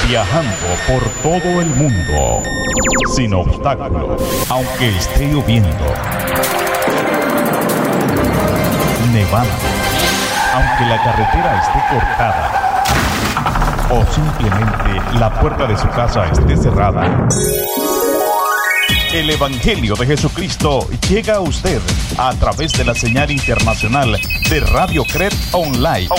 Viajando por todo el mundo, sin obstáculos, aunque esté lloviendo, nevando, aunque la carretera esté cortada, o simplemente la puerta de su casa esté cerrada. El Evangelio de Jesucristo llega a usted a través de la señal internacional de Radio Cred Online.